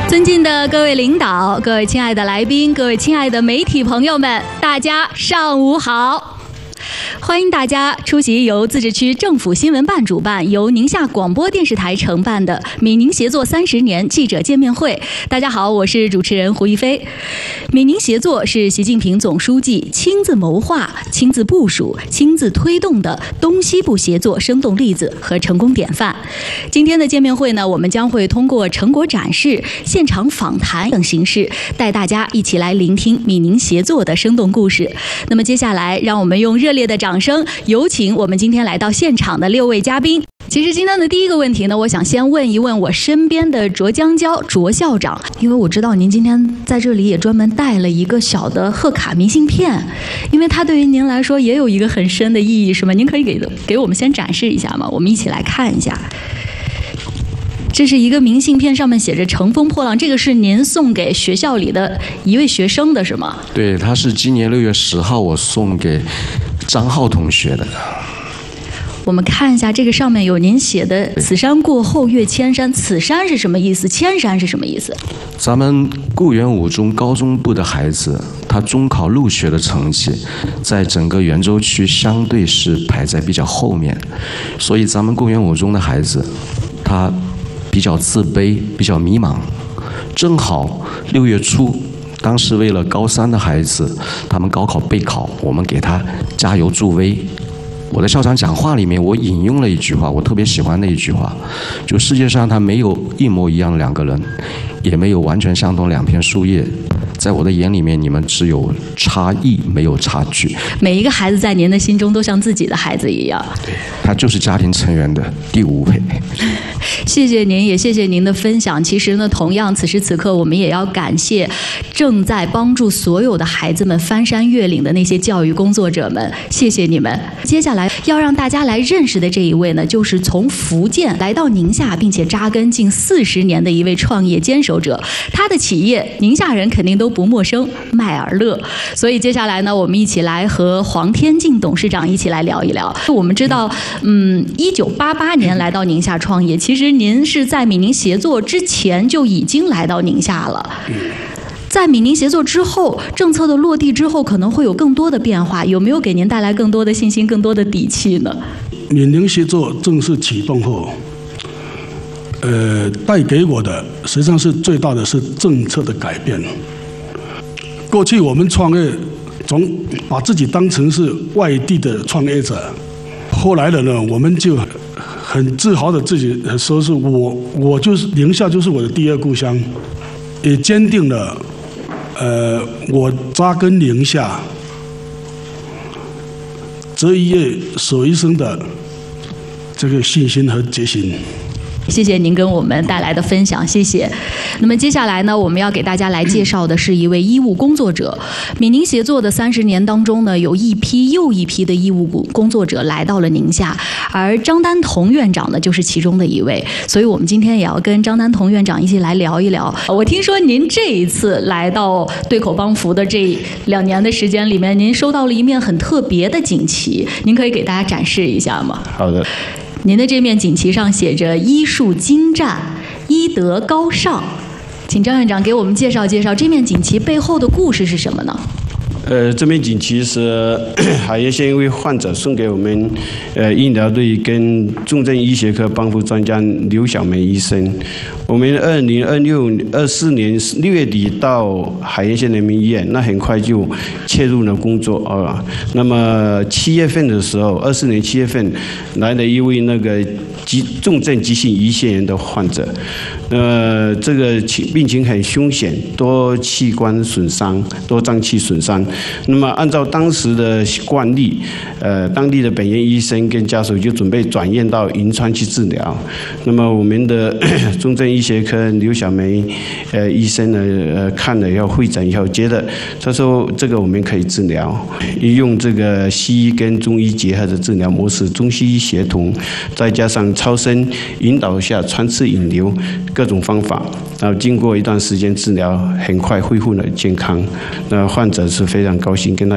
尊敬的各位领导、各位亲爱的来宾、各位亲爱的媒体朋友们，大家上午好！欢迎大家出席由自治区政府新闻办主办、由宁夏广播电视台承办的闽宁协作30年记者见面会。大家好，我是主持人胡一菲。闽宁协作是习近平总书记亲自谋划、亲自部署、亲自推动的东西部协作生动例子和成功典范。今天的见面会呢，我们将会通过成果展示、现场访谈等形式，带大家一起来聆听闽宁协作的生动故事。那么接下来，让我们用热烈的掌声，有请我们今天来到现场的6位嘉宾。其实今天的第一个问题呢，我想先问一问我身边的卓江娇卓校长，因为我知道您今天在这里也专门带了一个小的贺卡明信片，因为它对于您来说也有一个很深的意义，是吗？您可以给我们先展示一下吗？我们一起来看一下。这是一个明信片，上面写着乘风破浪，这个是您送给学校里的一位学生的是吗？ 对，他是今年6月10号我送给张浩同学的。 我们看一下，这个上面有您写的"此山过后越千山"，此山是什么意思？千山是什么意思？ 咱们固原五中高中部的孩子，他中考入学的成绩，在整个圆州区相对是排在比较后面，所以咱们固原五中的孩子，他比较自卑，比较迷茫。正好6月初，当时为了高3的孩子，他们高考备考，我们给他加油助威。我在校长讲话里面，我引用了一句话，我特别喜欢的一句话，就世界上他没有一模一样的2个人，也没有完全相同2片树叶。在我的眼里面，你们只有差异，没有差距。 每一个孩子在您的心中都像自己的孩子一样。 对，他就是家庭成员的第5位。 谢谢您，也谢谢您的分享。其实呢，同样此时此刻，我们也要感谢正在帮助所有的孩子们翻山越岭的那些教育工作者们，谢谢你们。接下来要让大家来认识的这一位呢，就是从福建来到宁夏，并且扎根近40年的一位创业坚守者。他的企业，宁夏人肯定都不陌生，麦尔乐。所以接下来呢，我们一起来和黄天进董事长一起来聊一聊。我们知道，1988年来到宁夏创业，其实您是在闽宁协作之前就已经来到宁夏了。在闽宁协作之后，政策的落地之后，可能会有更多的变化，有没有给您带来更多的信心、更多的底气呢？ 闽宁协作正式启动后，带给我的实际上是最大的是政策的改变。过去我们创业总把自己当成是外地的创业者，后来的呢，我们就很自豪的自己说是我就是宁夏就是我的第2故乡，也坚定了我扎根宁夏择一业守一生的这个信心和决心。 谢谢您跟我们带来的分享，谢谢。那么接下来呢，我们要给大家来介绍的是一位医务工作者。闽宁协作的30年当中呢，有一批又一批的医务工作者来到了宁夏，而张丹彤院长呢就是其中的一位。所以我们今天也要跟张丹彤院长一起来聊一聊。我听说您这一次来到对口帮扶的这2年的时间里面，您收到了一面很特别的锦旗，您可以给大家展示一下吗？ 好的。 您的这面锦旗上写着"医术精湛，医德高尚"，请张院长给我们介绍介绍这面锦旗背后的故事是什么呢？ 这面锦旗是海盐县一位患者送给我们医疗队跟重症医学科帮扶专家刘小梅医生。我们2024年6月底到海盐县人民医院，那很快就切入了工作啊。那么7月份的时候，24年7月份来了一位那个重症急性胰腺炎的患者，这个病情很凶险，多器官损伤，多脏器损伤。那么按照当时的惯例，当地的本院医生跟家属就准备转院到银川去治疗。那么我们的重症医学科刘小梅医生呢，看了以后会诊以后，觉得他说这个我们可以治疗，用这个西医跟中医结合的治疗模式，中西医协同，再加上超声引导下穿刺引流各种方法，然后经过一段时间治疗，很快恢复了健康。那患者是非常高兴，跟他